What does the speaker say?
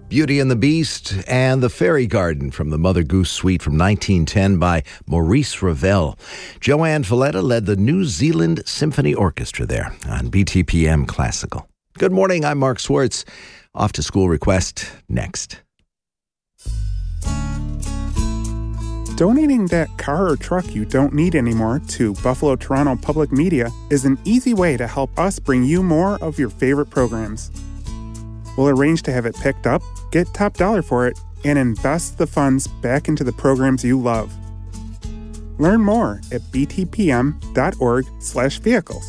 Beauty and the Beast and the Fairy Garden from the Mother Goose Suite from 1910 by Maurice Ravel. Joanne Falletta led the New Zealand Symphony Orchestra there on BTPM Classical. Good morning, I'm Mark Swartz. Off to school request next. Donating that car or truck you don't need anymore to Buffalo Toronto Public Media is an easy way to help us bring you more of your favorite programs. We'll arrange to have it picked up, get top dollar for it, and invest the funds back into the programs you love. Learn more at btpm.org/vehicles.